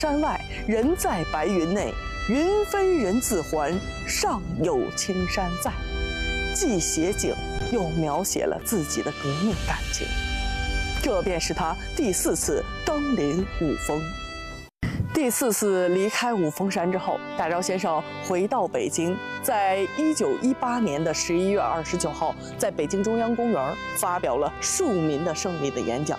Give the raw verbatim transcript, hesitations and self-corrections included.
山外，人在白云内。云飞人自还，上有青山在。既写景，又描写了自己的革命感情。这便是他第四次登临五峰。第四次离开五峰山之后，大钊先生回到北京，在一九一八年的十一月二十九号，在北京中央公园发表了庶民的胜利的演讲。